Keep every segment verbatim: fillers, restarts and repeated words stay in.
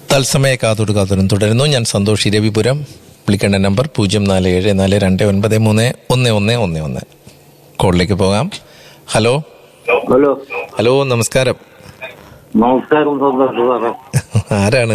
തത്സമയ കാതോട് കാതോടും തുടരുന്നു. ഞാൻ സന്തോഷ് രവിപുരം. വിളിക്കേണ്ട നമ്പർ പൂജ്യം നാല് ഏഴ് നാല് രണ്ട് ഒൻപത് മൂന്ന് ഒന്ന് ഒന്ന് ഒന്ന് ഒന്ന്. കോളിലേക്ക് പോകാം. ഹലോ ഹലോ ഹലോ നമസ്കാരം. നമസ്കാരം. ആരാണ്?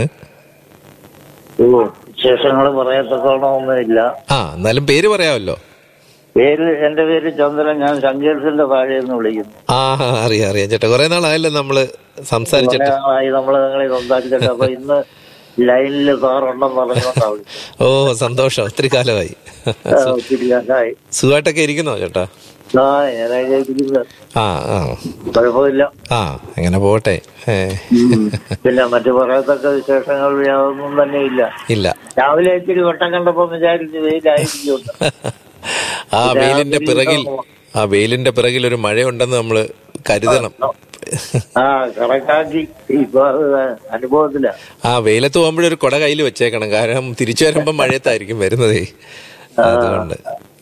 വിശേഷങ്ങൾ പറയത്തക്കോണമൊന്നുമില്ല. ആ എന്നാലും പേര് പറയാമല്ലോ. പേര് എന്റെ പേര് ചന്ദ്രൻ. ഞാൻ ശങ്കേഴ്സിന്റെ താഴെ നിന്ന് വിളിക്കുന്നു. ആ അറിയാം അറിയാം ചേട്ടാ. കുറെ നാളായല്ലോ നമ്മള് സംസാരിച്ചിട്ട്. നമ്മള് നിങ്ങളെ സംസാരിച്ചിട്ട്. അപ്പൊ ഇന്ന് ലൈനില് സാറുണ്ടെന്ന് പറഞ്ഞുകൊണ്ടാവും. ഓ സന്തോഷം, ഒത്തിരി കാലമായി. ഒത്തിരി കാലമായി. സുഖമായിട്ടൊക്കെ ഇരിക്കുന്നോ ചേട്ടാ? ആ ഞാനായിരിക്കുന്നത്. ആ ആ കുഴപ്പമില്ല. ആ അങ്ങനെ പോട്ടെ. പിന്നെ മറ്റു പറയത്തക്ക വിശേഷങ്ങൾ ഒന്നും തന്നെ ഇല്ല. ഇല്ല. രാവിലെ ഇത്തിരി വട്ടം കണ്ടപ്പോ വിചാരിച്ചു വെയിലായിരിക്കും. ആ വെയിലിന്റെ പിറകിൽ ആ വെയിലിന്റെ പിറകിൽ ഒരു മഴയുണ്ടെന്ന് നമ്മള് കരുതണം. ആ കണക്കാക്കി ഇപ്പൊ അനുഭവത്തില. ആ വെയിലത്ത് പോകുമ്പോഴൊരു കൊട കയ്യിൽ വെച്ചേക്കണം, കാരണം തിരിച്ചു വരുമ്പോ മഴയത്തായിരിക്കും വരുന്നതേ. അതുകൊണ്ട്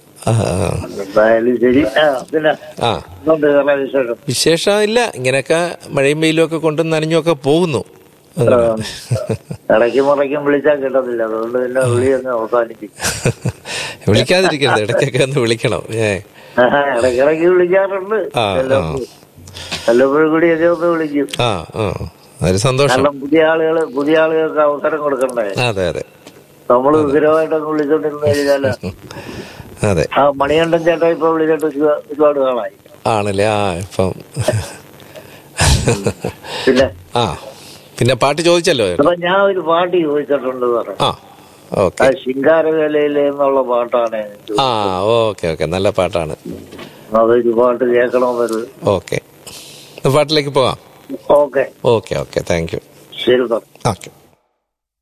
ശരി. പിന്നെ ആ വിശേഷം വിശേഷം ഇല്ല, ഇങ്ങനെയൊക്കെ മഴയും വെയിലും ഒക്കെ കൊണ്ട് നനഞ്ഞൊക്കെ പോകുന്നു. ഇടയ്ക്കും മുറയ്ക്കും വിളിച്ചാൽ കിട്ടത്തില്ല. അതുകൊണ്ട് പിന്നെ വിളി ഒന്ന് അവസാനിപ്പിക്കും. വിളിക്കാതിരിക്കരുത്, ഇടയ്ക്കൊക്കെ ഒന്ന് വിളിക്കണം. ഏ ഇടയ്ക്കിടയ്ക്ക് വിളിക്കാറുണ്ട്. വല്ലപ്പോഴും കൂടി ഒക്കെ ഒന്ന് വിളിക്കും. ആ ആ ഒരു സന്തോഷം. കാരണം പുതിയ ആളുകള് പുതിയ ആളുകൾക്ക് അവസരം കൊടുക്കണ്ടേ. അതെ അതെ. നമ്മള് സ്ഥിരമായിട്ടൊക്കെ വിളിച്ചോണ്ടിരുന്നു കഴിഞ്ഞാല് അതെ. ആ മണികണ്ഠൻ ചേട്ടാ ഇപ്പൊ വിളിച്ചിട്ട് ഒരുപാട് നാളായി. ആണല്ലേ? ആ ഇപ്പം പിന്നെ ആ പിന്നെ പാട്ട് ചോദിച്ചല്ലോ. അപ്പൊ ഞാൻ ഒരു പാട്ട് ചോദിച്ചിട്ടുണ്ട് പറഞ്ഞു. ആ ഓക്കെ. ശിങ്കാരവേലയിലെ എന്നുള്ള പാട്ടാണ്. ആ ഓക്കെ ഓക്കെ, നല്ല പാട്ടാണ്. അതൊരു പാട്ട് കേൾക്കണമെന്നത്. ഓക്കെ, പാട്ടിലേക്ക് പോവാം. Okay okay okay thank you. ശരി സാർ. ഓക്കെ.